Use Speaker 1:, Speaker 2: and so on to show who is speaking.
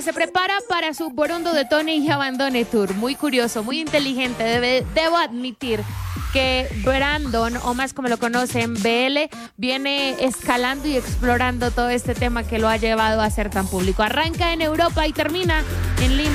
Speaker 1: se prepara para su Borondo de Tone y Abandone Tour. Muy curioso, muy inteligente. Debo admitir que Brandon, o más como lo conocen, BL, viene escalando y explorando todo este tema que lo ha llevado a ser tan público. Arranca en Europa y termina en Lima.